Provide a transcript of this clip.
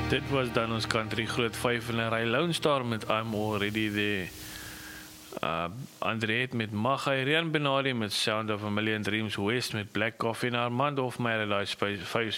Dit was dan ons country groot 5 in 'n ry. Lone Star met I'm Already There. André het met Magga, Rian Benali met Sound of a Million Dreams, West met Black Coffee en Armand Hofmeyer het daai